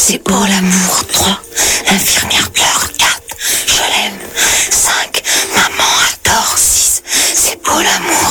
c'est beau l'amour. 3, l'infirmière pleure. 4, je l'aime. 5, maman adore. 6, c'est beau l'amour.